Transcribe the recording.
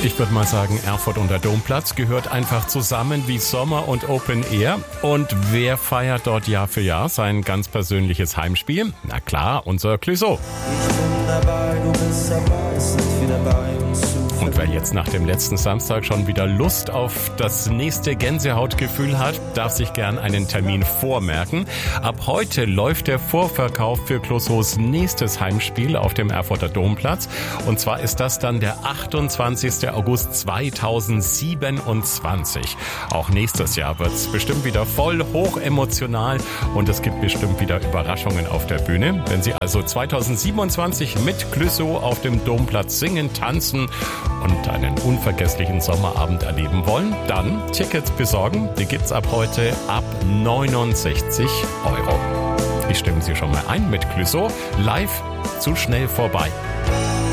Ich würde mal sagen, Erfurt und der Domplatz gehört einfach zusammen wie Sommer und Open Air. Und wer feiert dort Jahr für Jahr sein ganz persönliches Heimspiel? Na klar, unser Clouseau. Ich bin dabei, du bist dabei, sind wir dabei, uns zu Und wer jetzt nach dem letzten Samstag schon wieder Lust auf das nächste Gänsehautgefühl hat, darf sich gern einen Termin vormerken. Ab heute läuft der Vorverkauf für Clouseaus nächstes Heimspiel auf dem Erfurter Domplatz. Und zwar ist das dann der 28. August 2027. Auch nächstes Jahr wird's bestimmt wieder voll hochemotional und es gibt bestimmt wieder Überraschungen auf der Bühne. Wenn Sie also 2027 mit Clouseau auf dem Domplatz singen, tanzen und einen unvergesslichen Sommerabend erleben wollen, dann Tickets besorgen. Die gibt's ab heute ab 69 €. Ich stimme Sie schon mal ein mit Clouseau. Live zu schnell vorbei.